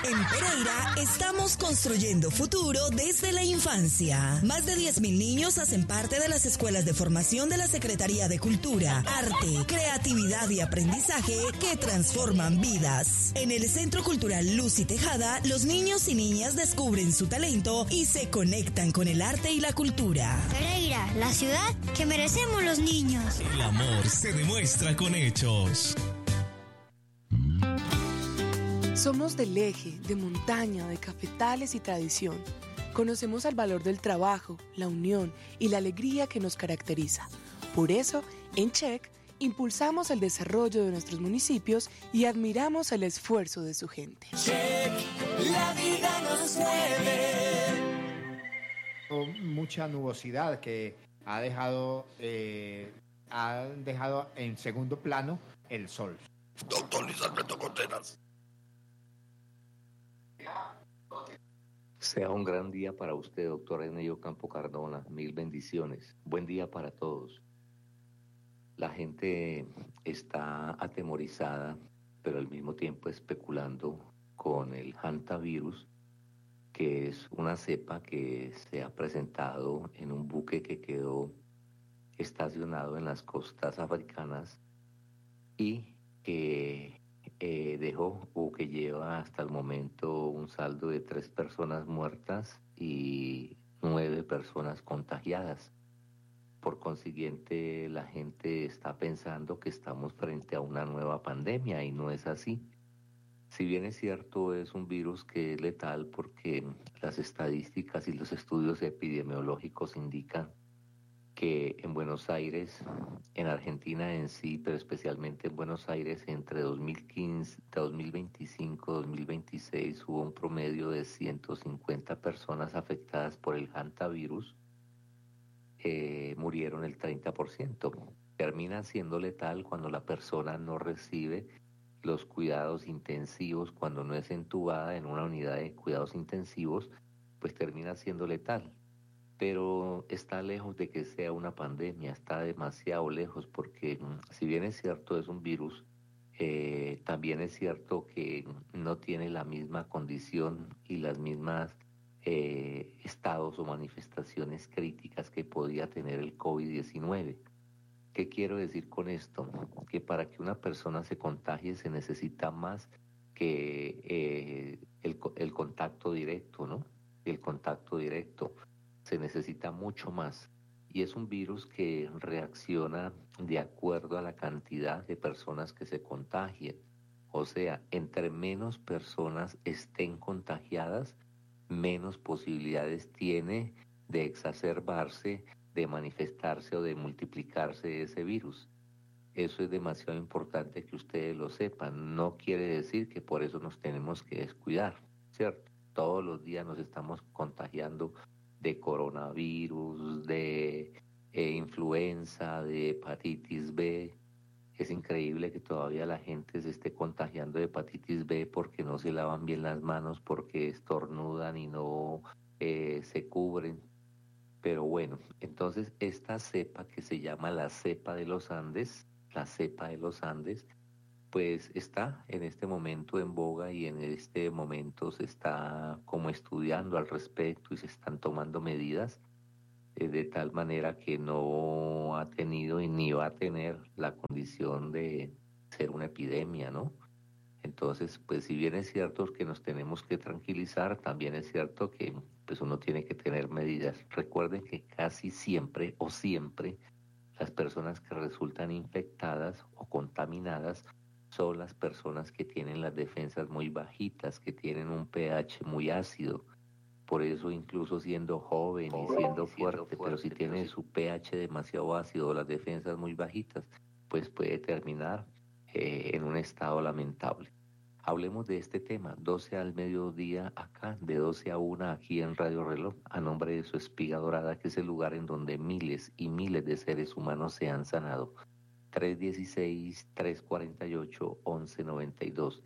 En Pereira estamos construyendo futuro desde la infancia. Más de 10.000 niños hacen parte de las escuelas de formación de la Secretaría de Cultura, Arte, Creatividad y Aprendizaje que transforman vidas. En el Centro Cultural Luz y Tejada, los niños y niñas descubren su talento y se conectan con el arte y la cultura. Pereira, la ciudad que merecemos los niños. El amor se demuestra con hechos. Somos del eje, de montaña, de cafetales y tradición. Conocemos el valor del trabajo, la unión y la alegría que nos caracteriza. Por eso, en CHEC, impulsamos el desarrollo de nuestros municipios y admiramos el esfuerzo de su gente. CHEC, la vida nos mueve. Mucha nubosidad que ha dejado en segundo plano el sol. Doctor Luis Alberto Contreras. Sea un gran día para usted, doctor Enelio Campo Cardona. Mil bendiciones. Buen día para todos. La gente está atemorizada, pero al mismo tiempo especulando con el hantavirus, que es una cepa que se ha presentado en un buque que quedó estacionado en las costas africanas y que dejó o que lleva hasta el momento un saldo de 3 personas muertas y 9 personas contagiadas. Por consiguiente, la gente está pensando que estamos frente a una nueva pandemia y no es así. Si bien es cierto, es un virus que es letal porque las estadísticas y los estudios epidemiológicos indican que en Buenos Aires, en Argentina en sí, pero especialmente en Buenos Aires, entre 2015, 2025, 2026 hubo un promedio de 150 personas afectadas por el hantavirus, murieron el 30%. Termina siendo letal cuando la persona no recibe los cuidados intensivos, cuando no es entubada en una unidad de cuidados intensivos, pues termina siendo letal. Pero está lejos de que sea una pandemia, está demasiado lejos porque si bien es cierto es un virus, también es cierto que no tiene la misma condición y las mismas estados o manifestaciones críticas que podía tener el COVID-19. ¿Qué quiero decir con esto? Que para que una persona se contagie se necesita más que el contacto directo, ¿no? El contacto directo. Se necesita mucho más y es un virus que reacciona de acuerdo a la cantidad de personas que se contagien. O sea, entre menos personas estén contagiadas, menos posibilidades tiene de exacerbarse, de manifestarse o de multiplicarse ese virus. Eso es demasiado importante que ustedes lo sepan. No quiere decir que por eso nos tenemos que descuidar, ¿cierto? Todos los días nos estamos contagiando de coronavirus, de influenza, de hepatitis B. Es increíble que todavía la gente se esté contagiando de hepatitis B porque no se lavan bien las manos, porque estornudan y no se cubren. Pero bueno, entonces esta cepa que se llama la cepa de los Andes, pues está en este momento en boga y en este momento se está como estudiando al respecto y se están tomando medidas de tal manera que no ha tenido y ni va a tener la condición de ser una epidemia, ¿no? Entonces, pues si bien es cierto que nos tenemos que tranquilizar, también es cierto que pues uno tiene que tener medidas. Recuerden que casi siempre o siempre las personas que resultan infectadas o contaminadas son las personas que tienen las defensas muy bajitas, que tienen un pH muy ácido. Por eso incluso siendo joven y siendo fuerte, pero si tiene su pH demasiado ácido o las defensas muy bajitas, pues puede terminar en un estado lamentable. Hablemos de este tema, 12 al mediodía acá, de 12 a 1 aquí en Radio Reloj, a nombre de su Espiga Dorada, que es el lugar en donde miles y miles de seres humanos se han sanado. 316-348-1192.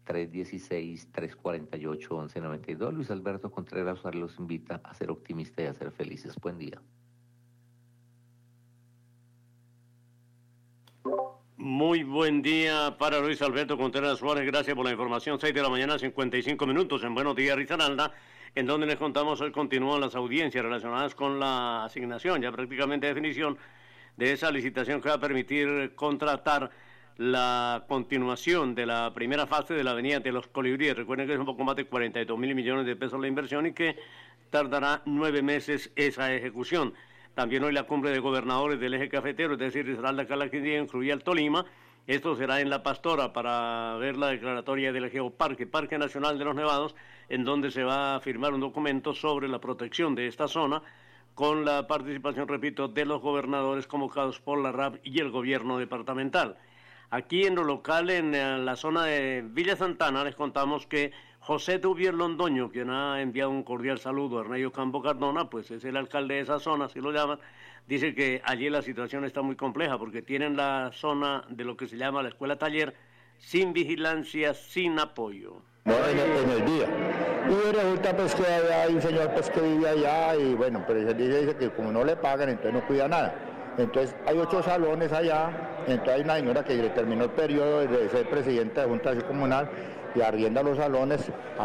316-348-1192. Luis Alberto Contreras los invita a ser optimistas y a ser felices. Buen día. Muy buen día para Luis Alberto Contreras Suárez, gracias por la información. 6 de la mañana, 55 minutos en Buenos Días, Risaralda, en donde les contamos hoy continúan las audiencias relacionadas con la asignación, ya prácticamente definición, de esa licitación que va a permitir contratar la continuación de la primera fase de la avenida de los Colibríes. Recuerden que es un poco más de 42.000 millones de pesos la inversión y que tardará 9 meses esa ejecución. También hoy la cumbre de gobernadores del eje cafetero, es decir, Risaralda, Cala, Quindío, incluía el Tolima. Esto será en La Pastora para ver la declaratoria del Geoparque, Parque Nacional de los Nevados, en donde se va a firmar un documento sobre la protección de esta zona, con la participación, repito, de los gobernadores convocados por la RAP y el gobierno departamental. Aquí en lo local, en la zona de Villa Santana, les contamos que José Duvier Londoño, quien ha enviado un cordial saludo a Ernesto Campo Cardona, pues es el alcalde de esa zona, así lo llaman, dice que allí la situación está muy compleja porque tienen la zona de lo que se llama la escuela taller sin vigilancia, sin apoyo. No, en el día. Y resulta pues que hay un señor pues que vive allá y bueno, pero él dice que como no le pagan, entonces no cuida nada. Entonces hay 8 salones allá, entonces hay una señora que le terminó el periodo de ser presidenta de Junta de Acción Comunal y arrienda los salones a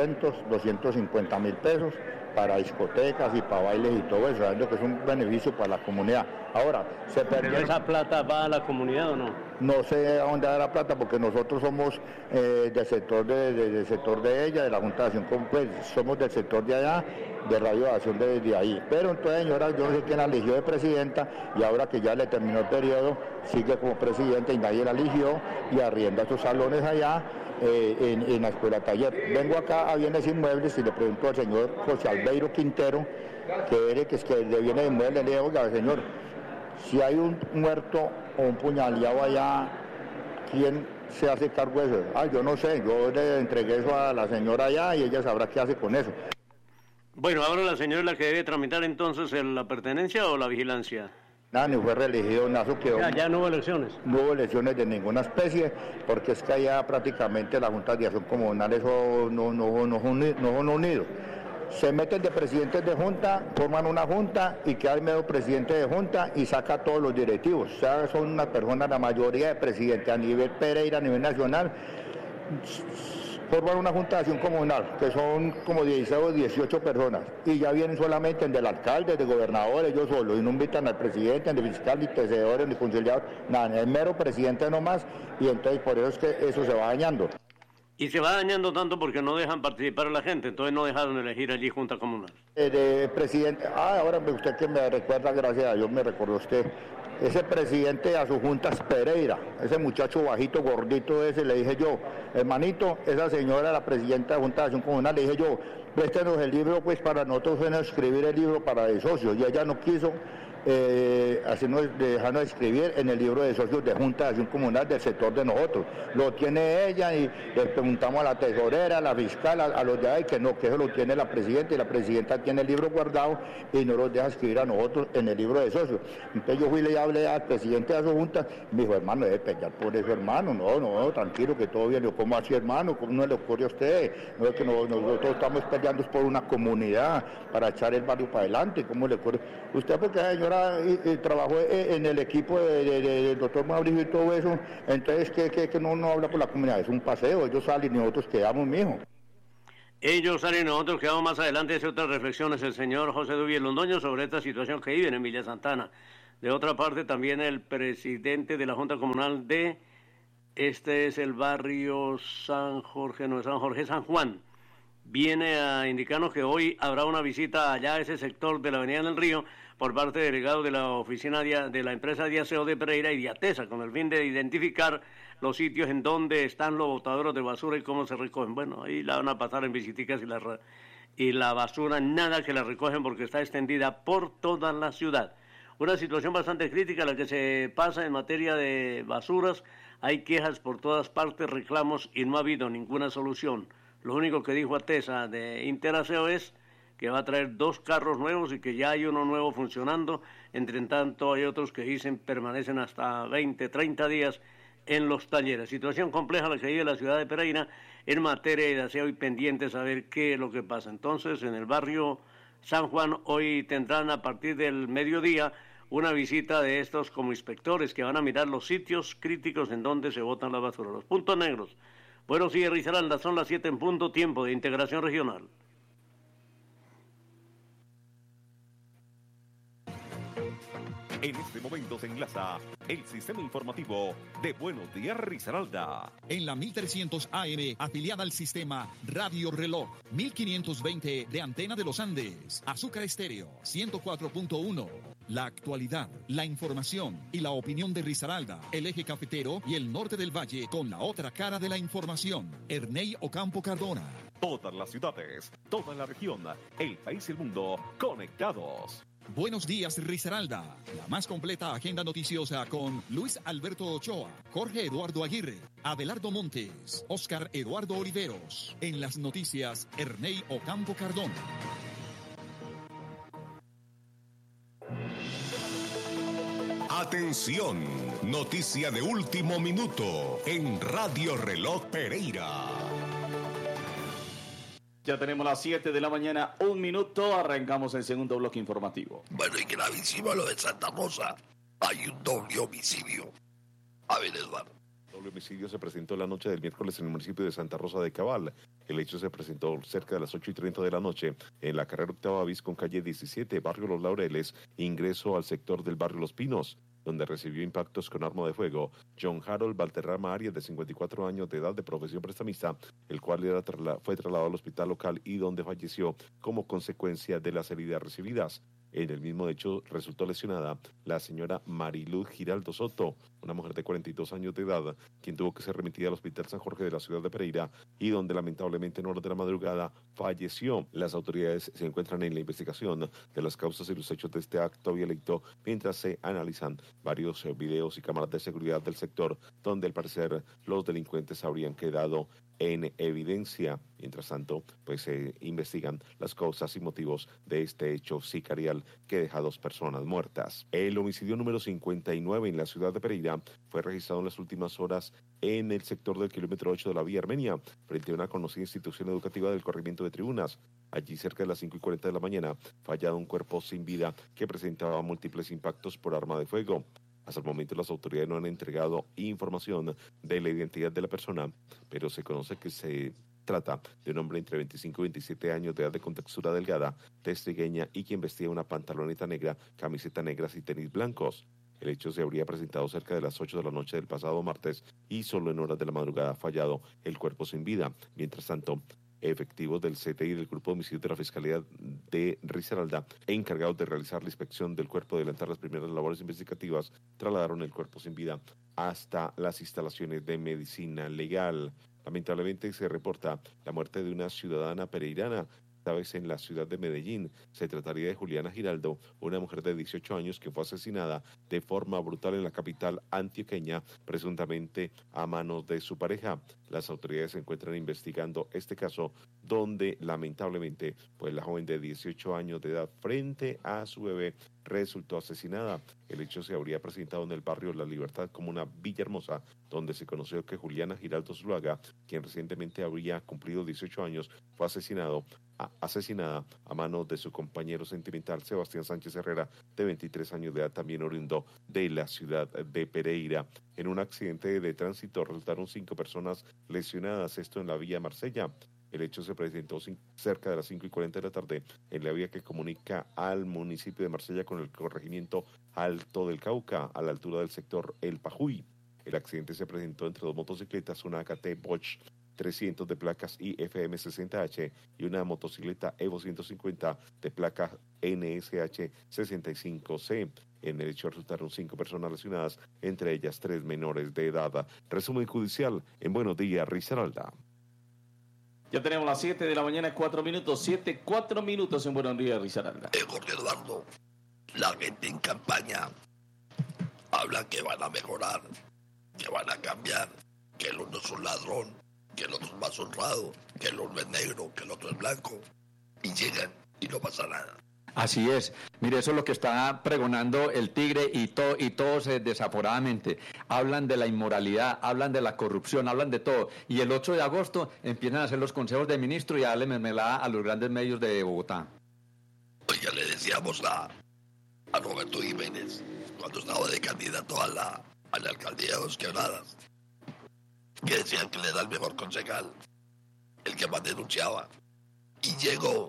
250.000 pesos para discotecas y para bailes y todo eso, sabiendo que es un beneficio para la comunidad. Ahora, se perdió. ¿Pero esa plata va a la comunidad o no? No sé a dónde va la plata porque nosotros somos del sector de ella, de la Junta de Acción, pues somos del sector de allá, de Radio de Acción desde ahí. Pero entonces, señora, yo no sé quién la eligió de presidenta y ahora que ya le terminó el periodo, sigue como presidenta y nadie la eligió y arrienda esos salones allá. En la escuela taller. Vengo acá a Bienes Inmuebles y le pregunto al señor José Albeiro Quintero, que es que de Bienes Inmuebles, le digo, oiga, señor, si hay un muerto o un puñaleado allá, ¿quién se hace cargo de eso? Yo no sé, yo le entregué eso a la señora allá y ella sabrá qué hace con eso. Bueno, ahora la señora es la que debe tramitar entonces la pertenencia o la vigilancia. Nada, ni fue reelegido, Nazo quedó. Ya no hubo elecciones. No hubo elecciones de ninguna especie, porque es que allá prácticamente la Junta de Acción Comunal eso no son unidos. Se meten de presidentes de junta, forman una junta y queda el medio presidente de junta y saca a todos los directivos. O sea, son unas personas, la mayoría de presidentes a nivel Pereira, a nivel nacional, forman una junta de acción comunal, que son como 16 o 18 personas, y ya vienen solamente del alcalde, de gobernadores, ellos solos, y no invitan al presidente, ni fiscal, ni tejedores, ni conciliador, nada, el mero presidente nomás, y entonces por eso es que eso se va dañando. Y se va dañando tanto porque no dejan participar a la gente, entonces no dejaron elegir allí junta comunal. Presidente, ahora usted que me recuerda, gracias a Dios me recordó usted, ese presidente a su junta es Pereira, ese muchacho bajito, gordito ese, le dije yo, hermanito, esa señora, la presidenta de Junta de Acción Comunal, le dije yo, préstenos el libro pues para nosotros escribir el libro para de socios, y ella no quiso dejarnos escribir en el libro de socios de Junta de Acción Comunal del sector de nosotros. Lo tiene ella y le preguntamos a la tesorera, a la fiscal, a los de ahí que no, que eso lo tiene la presidenta y la presidenta tiene el libro guardado y no los deja escribir a nosotros en el libro de socios. Entonces yo fui y le hablé al presidente de su junta, me dijo, hermano, debe pelear por eso, hermano, no, tranquilo, que todo bien. Yo, ¿cómo así, hermano? ¿Cómo no le ocurre a usted? No es que nosotros estamos peleando por una comunidad para echar el barrio para adelante, ¿cómo le ocurre? Usted, porque señora trabajó en el equipo del doctor Mauricio y todo eso, entonces que no habla por la comunidad, es un paseo, ellos salen y nosotros quedamos, mijo. Ellos salen y nosotros quedamos más adelante, hace otras reflexiones el señor José Duvier Londoño sobre esta situación que viven en Villa Santana. De otra parte, también el presidente de la Junta Comunal de, este es el barrio San Jorge, no es San Jorge, San Juan, viene a indicarnos que hoy habrá una visita allá a ese sector de la Avenida del Río por parte de delegados de la oficina de la empresa de aseo de Pereira y de Atesa, con el fin de identificar los sitios en donde están los botaderos de basura y cómo se recogen. Bueno, ahí la van a pasar en visiticas y la basura nada que la recogen porque está extendida por toda la ciudad. Una situación bastante crítica la que se pasa en materia de basuras. Hay quejas por todas partes, reclamos y no ha habido ninguna solución. Lo único que dijo Atesa de Interaseo es que va a traer 2 carros nuevos y que ya hay uno nuevo funcionando. Entre tanto, hay otros que dicen permanecen hasta 20, 30 días en los talleres. Situación compleja la que vive la ciudad de Pereira en materia de aseo y pendientes a ver qué es lo que pasa. Entonces, en el barrio San Juan, hoy tendrán a partir del mediodía una visita de estos como inspectores que van a mirar los sitios críticos en donde se botan la basura, los puntos negros. Buenos días, Risaralda, son las 7 en punto, tiempo de integración regional. En este momento se enlaza el sistema informativo de Buenos Días Risaralda. En la 1300 AM, afiliada al sistema Radio Reloj, 1520 de Antena de los Andes, Azúcar Estéreo, 104.1. La actualidad, la información y la opinión de Risaralda, el eje cafetero y el norte del valle con la otra cara de la información. Ernei Ocampo Cardona. Todas las ciudades, toda la región, el país y el mundo conectados. Buenos días, Risaralda. La más completa agenda noticiosa con Luis Alberto Ochoa, Jorge Eduardo Aguirre, Abelardo Montes, Oscar Eduardo Oliveros. En las noticias, Ernei Ocampo Cardona. Atención, noticia de último minuto en Radio Reloj Pereira. Ya tenemos las 7 de la mañana, 1 minuto, arrancamos el segundo bloque informativo. Bueno, y gravísimo lo de Santa Rosa. Hay un doble homicidio. A ver, Eduardo. El doble homicidio se presentó la noche del miércoles en el municipio de Santa Rosa de Cabal. El hecho se presentó cerca de las 8:30 de la noche en la carrera octava bis con calle 17, barrio Los Laureles, ingreso al sector del barrio Los Pinos, donde recibió impactos con arma de fuego John Harold Valterrama Arias, de 54 años de edad, de profesión prestamista, el cual fue trasladado al hospital local y donde falleció como consecuencia de las heridas recibidas. En el mismo hecho resultó lesionada la señora Mariluz Giraldo Soto, una mujer de 42 años de edad, quien tuvo que ser remitida al Hospital San Jorge de la ciudad de Pereira y donde lamentablemente en horas de la madrugada falleció. Las autoridades se encuentran en la investigación de las causas y los hechos de este acto violento mientras se analizan varios videos y cámaras de seguridad del sector donde al parecer los delincuentes habrían quedado en evidencia. Mientras tanto, pues se investigan las causas y motivos de este hecho sicarial que deja 2 personas muertas. El homicidio número 59 en la ciudad de Pereira fue registrado en las últimas horas en el sector del kilómetro 8 de la vía Armenia, frente a una conocida institución educativa del corregimiento de Tribunas. Allí, cerca de las 5:40 de la mañana, fallado un cuerpo sin vida que presentaba múltiples impactos por arma de fuego. Hasta el momento las autoridades no han entregado información de la identidad de la persona, pero se conoce que se trata de un hombre entre 25 y 27 años de edad, de contextura delgada, tez trigueña y quien vestía una pantaloneta negra, camiseta negra y tenis blancos. El hecho se habría presentado cerca de las 8 de la noche del pasado martes y solo en horas de la madrugada ha fallado el cuerpo sin vida. Mientras tanto, efectivos del CTI del Grupo de Homicidios de la Fiscalía de Risaralda, encargados de realizar la inspección del cuerpo y adelantar las primeras labores investigativas, trasladaron el cuerpo sin vida hasta las instalaciones de medicina legal. Lamentablemente se reporta la muerte de una ciudadana pereirana, esta vez en la ciudad de Medellín. Se trataría de Juliana Giraldo, una mujer de 18 años que fue asesinada de forma brutal en la capital antioqueña, presuntamente a manos de su pareja. Las autoridades se encuentran investigando este caso, donde lamentablemente pues la joven de 18 años de edad frente a su bebé resultó asesinada. El hecho se habría presentado en el barrio La Libertad, comuna Villahermosa, donde se conoció que Juliana Giraldo Zuluaga, quien recientemente habría cumplido 18 años, fue asesinada a manos de su compañero sentimental Sebastián Sánchez Herrera, de 23 años de edad, también oriundo de la ciudad de Pereira. En un accidente de tránsito resultaron 5 personas lesionadas, esto en la vía Marsella. El hecho se presentó cerca de las 5:40 de la tarde en la vía que comunica al municipio de Marsella con el corregimiento Alto del Cauca, a la altura del sector El Pajuy. El accidente se presentó entre 2 motocicletas, una AKT Bosch 300 de placas IFM 60H y una motocicleta Evo 150 de placas NSH 65C. En el hecho resultaron 5 personas lesionadas, entre ellas 3 menores de edad. Resumen judicial en Buenos Días, Risaralda. Ya tenemos las 7 de la mañana, 4 minutos, 7, 4 minutos en Buenos Días, Risaralda. Jorge Eduardo, la gente en campaña habla que van a mejorar, que van a cambiar, que el uno es un ladrón, que el otro es más honrado, que el uno es negro, que el otro es blanco, y llegan y no pasa nada. Así es. Mire, eso es lo que está pregonando el Tigre y todos desaforadamente. Hablan de la inmoralidad, hablan de la corrupción, hablan de todo. Y el 8 de agosto empiezan a hacer los consejos de ministros y a darle mermelada a los grandes medios de Bogotá. Pues ya le decíamos a Roberto Jiménez cuando estaba de candidato a la alcaldía de Dos Quebradas, que decían que le era el mejor concejal, el que más denunciaba, y llegó,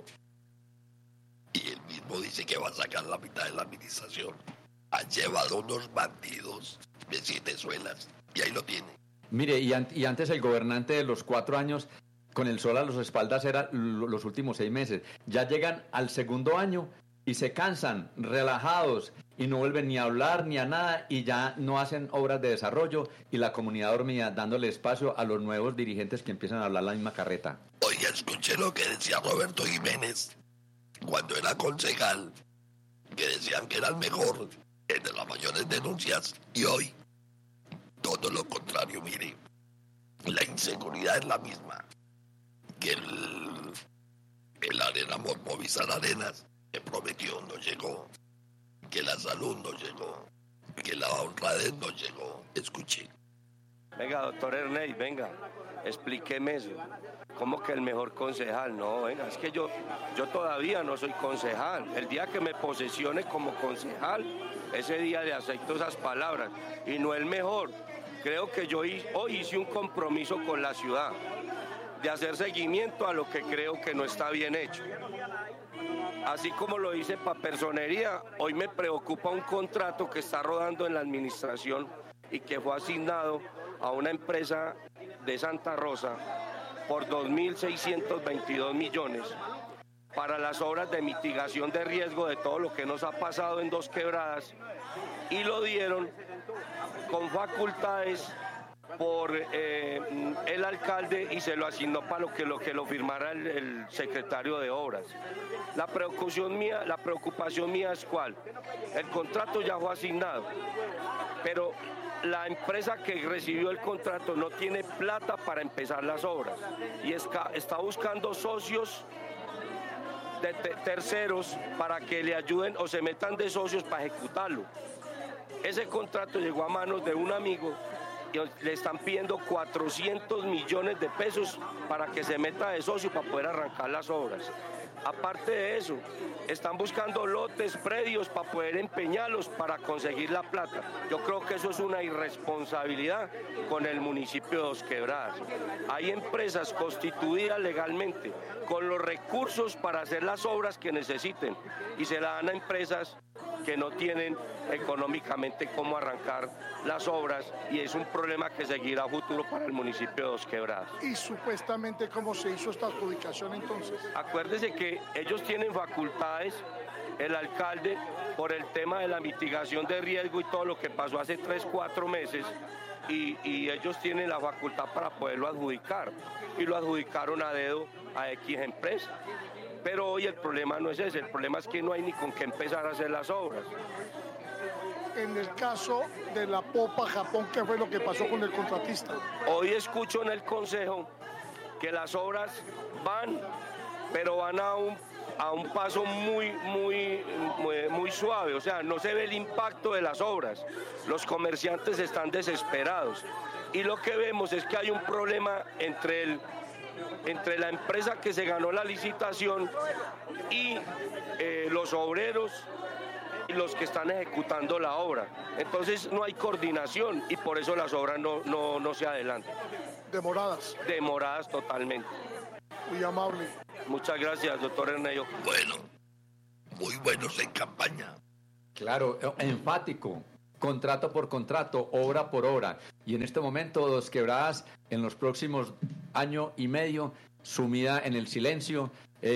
y él mismo dice que va a sacar la mitad de la administración. Ha llevado unos bandidos de 7 suelas, y ahí lo tiene. Mire, y antes el gobernante de los 4 años, con el sol a las espaldas, era los últimos 6 meses. Ya llegan al segundo año y se cansan, relajados, y no vuelven ni a hablar ni a nada, y ya no hacen obras de desarrollo, y la comunidad dormida, dándole espacio a los nuevos dirigentes que empiezan a hablar la misma carreta. Oiga, escuché lo que decía Roberto Jiménez cuando era concejal, que decían que era el mejor, el de las mayores denuncias, y hoy todo lo contrario. Mire, la inseguridad es la misma que el Arena Movistar Arenas, que prometió, no llegó, que la salud no llegó, que la honradez no llegó. Escuché. Venga, doctor Erney, venga, explíqueme eso. ¿Cómo que el mejor concejal? No, venga, es que yo todavía no soy concejal. El día que me posesione como concejal, ese día le acepto esas palabras. Y no el mejor. Creo que yo hoy hice un compromiso con la ciudad de hacer seguimiento a lo que creo que no está bien hecho. Así como lo hice para personería, hoy me preocupa un contrato que está rodando en la administración y que fue asignado a una empresa de Santa Rosa por 2.622 millones para las obras de mitigación de riesgo de todo lo que nos ha pasado en Dos Quebradas, y lo dieron con facultades por el alcalde y se lo asignó para lo que lo firmara el secretario de obras. La preocupación mía es ¿cuál? El contrato ya fue asignado, pero la empresa que recibió el contrato no tiene plata para empezar las obras y está buscando socios de terceros para que le ayuden o se metan de socios para ejecutarlo. Ese contrato llegó a manos de un amigo y le están pidiendo 400 millones de pesos para que se meta de socio para poder arrancar las obras. Aparte de eso, están buscando lotes, predios para poder empeñarlos para conseguir la plata. Yo creo que eso es una irresponsabilidad con el municipio de Dos Quebradas. Hay empresas constituidas legalmente con los recursos para hacer las obras que necesiten y se la dan a empresas que no tienen económicamente cómo arrancar las obras, y es un problema que seguirá a futuro para el municipio de Dos Quebradas. ¿Y supuestamente cómo se hizo esta adjudicación entonces? Acuérdese que ellos tienen facultades, el alcalde, por el tema de la mitigación de riesgo y todo lo que pasó hace 3-4 meses, y ellos tienen la facultad para poderlo adjudicar, y lo adjudicaron a dedo a X empresa. Pero hoy el problema no es ese, el problema es que no hay ni con qué empezar a hacer las obras. En el caso de la Popa Japón, ¿qué fue lo que pasó con el contratista? Hoy escucho en el consejo que las obras van, pero van a un paso muy suave, o sea, no se ve el impacto de las obras. Los comerciantes están desesperados y lo que vemos es que hay un problema entre la empresa que se ganó la licitación y los obreros y los que están ejecutando la obra. Entonces no hay coordinación y por eso las obras no se adelantan. ¿Demoradas? Demoradas totalmente. Muy amable. Muchas gracias, doctor Ernesto. Bueno, muy buenos en campaña. Claro, enfático. Contrato por contrato, obra por obra. Y en este momento, Dos Quebradas, en los próximos año y medio, sumida en el silencio.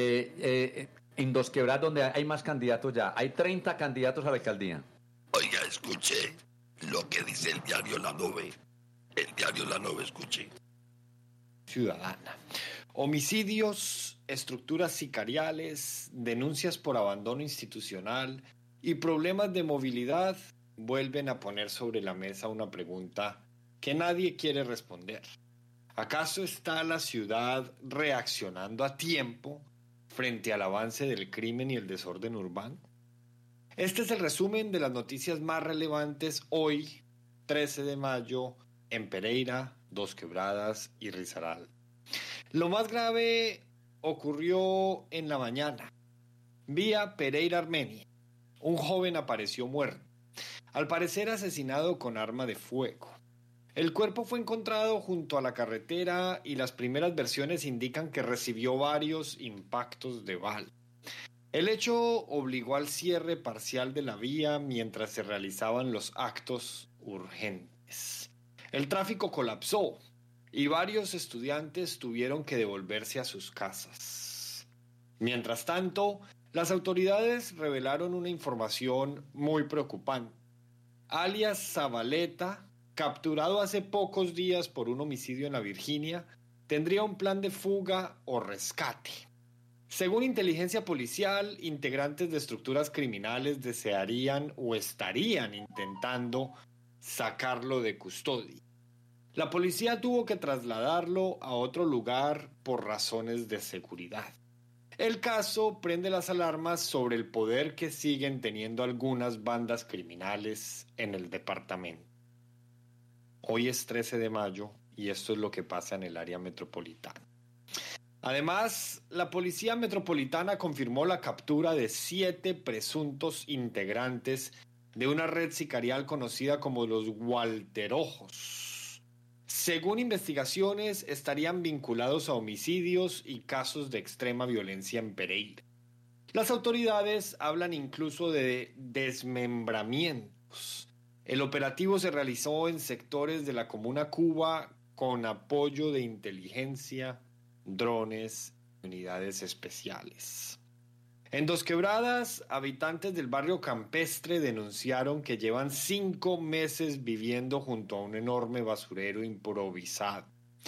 En Dos Quebradas, donde hay más candidatos ya. Hay 30 candidatos a la alcaldía. Oiga, escuché lo que dice el diario La Nube. El diario La Nube, escuché. Ciudadana. Homicidios, estructuras sicariales, denuncias por abandono institucional y problemas de movilidad vuelven a poner sobre la mesa una pregunta que nadie quiere responder. ¿Acaso está la ciudad reaccionando a tiempo frente al avance del crimen y el desorden urbano? Este es el resumen de las noticias más relevantes hoy, 13 de mayo, en Pereira, Dos Quebradas y Risaralda. Lo más grave ocurrió en la mañana, vía Pereira-Armenia. un joven apareció muerto, al parecer asesinado con arma de fuego. El cuerpo fue encontrado junto a la carretera y las primeras versiones indican que recibió varios impactos de bala. El hecho obligó al cierre parcial de la vía mientras se realizaban los actos urgentes. El tráfico colapsó y varios estudiantes tuvieron que devolverse a sus casas. Mientras tanto, las autoridades revelaron una información muy preocupante. Alias Zabaleta, capturado hace pocos días por un homicidio en la Virginia, tendría un plan de fuga o rescate. Según inteligencia policial, integrantes de estructuras criminales desearían o estarían intentando sacarlo de custodia. La policía tuvo que trasladarlo a otro lugar por razones de seguridad. El caso prende las alarmas sobre el poder que siguen teniendo algunas bandas criminales en el departamento. Hoy es 13 de mayo y esto es lo que pasa en el área metropolitana. Además, la Policía Metropolitana confirmó la captura de 7 presuntos integrantes de una red sicarial conocida como los Walterojos. Según investigaciones, estarían vinculados a homicidios y casos de extrema violencia en Pereira. Las autoridades hablan incluso de desmembramientos. El operativo se realizó en sectores de la Comuna Cuba con apoyo de inteligencia, drones y unidades especiales. En Dos Quebradas, habitantes del barrio campestre denunciaron que llevan 5 meses viviendo junto a un enorme basurero improvisado.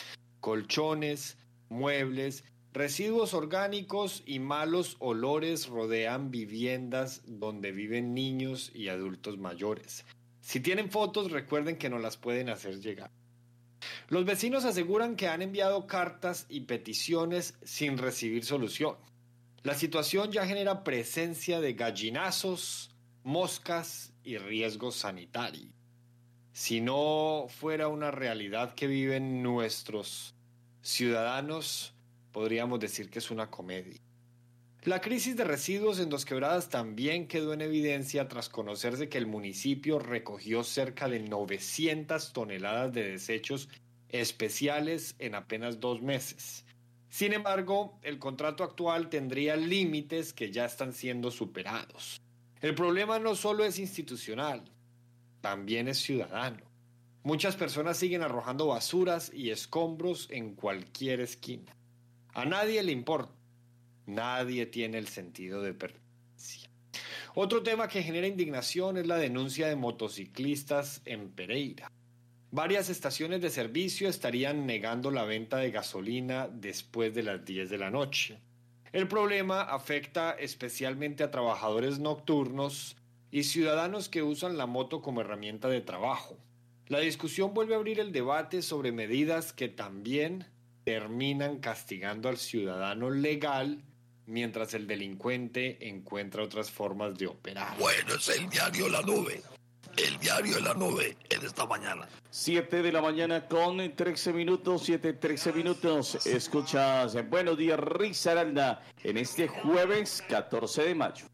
Colchones, muebles, residuos orgánicos y malos olores rodean viviendas donde viven niños y adultos mayores. Si tienen fotos, recuerden que nos las pueden hacer llegar. Los vecinos aseguran que han enviado cartas y peticiones sin recibir solución. La situación ya genera presencia de gallinazos, moscas y riesgos sanitarios. Si no fuera una realidad que viven nuestros ciudadanos, podríamos decir que es una comedia. La crisis de residuos en Dos Quebradas también quedó en evidencia tras conocerse que el municipio recogió cerca de 900 toneladas de desechos especiales en apenas 2 meses. Sin embargo, el contrato actual tendría límites que ya están siendo superados. El problema no solo es institucional, también es ciudadano. Muchas personas siguen arrojando basuras y escombros en cualquier esquina. A nadie le importa. Nadie tiene el sentido de pertenencia. Otro tema que genera indignación es la denuncia de motociclistas en Pereira. Varias estaciones de servicio estarían negando la venta de gasolina después de las 10 de la noche. El problema afecta especialmente a trabajadores nocturnos y ciudadanos que usan la moto como herramienta de trabajo. La discusión vuelve a abrir el debate sobre medidas que también terminan castigando al ciudadano legal mientras el delincuente encuentra otras formas de operar. Bueno, es el diario La Nube. El diario de La Nube en esta mañana. 7 de la mañana con 13 minutos, 7:13 minutos. Escuchas Buenos Días Risaralda en este jueves 14 de mayo.